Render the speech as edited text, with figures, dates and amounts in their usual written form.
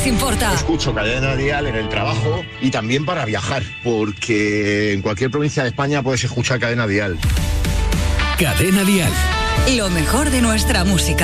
nos importa. Escucho Cadena Dial en el trabajo y también para viajar, porque en cualquier provincia de España puedes escuchar Cadena Dial. Cadena Dial. Lo mejor de nuestra música.